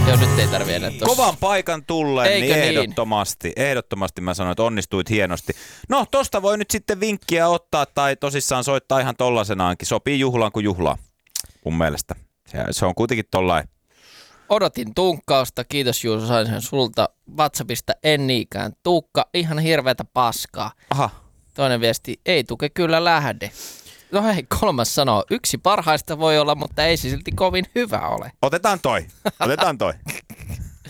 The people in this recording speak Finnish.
Joo, nyt ei tarvitse enää tossa. Kovan paikan tulleen, Eikö niin ehdottomasti mä sanoin, että onnistuit hienosti. No, tosta voi nyt sitten vinkkiä ottaa tai tosissaan soittaa ihan tollasenaankin. Sopii juhlaan kuin juhlaa, mun mielestä. Se on kuitenkin tollain. Odotin tunkkausta, kiitos Juuso, sain sen sulta. WhatsAppista en niinkään. Tuukka, ihan hirveätä paskaa. Aha. Toinen viesti, ei Tuke kyllä lähde. No hei, kolmas sanoo, yksi parhaista voi olla, mutta ei se silti kovin hyvä ole. Otetaan toi.